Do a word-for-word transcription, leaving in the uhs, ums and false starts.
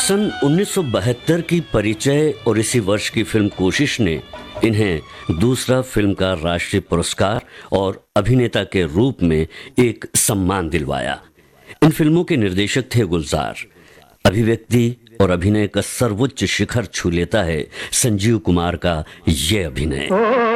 सन उन्नीस सौ बहत्तर की परिचय और इसी वर्ष की फिल्म कोशिश ने इन्हें दूसरा फिल्म का राष्ट्रीय पुरस्कार और अभिनेता के रूप में एक सम्मान दिलवाया। इन फिल्मों के निर्देशक थे गुलजार। अभिव्यक्ति और अभिनय का सर्वोच्च शिखर छू लेता है संजीव कुमार का ये अभिनय।